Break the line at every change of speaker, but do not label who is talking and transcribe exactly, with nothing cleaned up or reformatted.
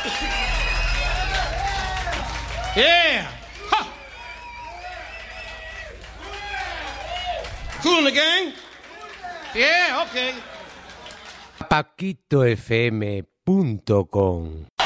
Yeah. Ha. Cool in the gang? Yeah, okay.
paquito f m punto com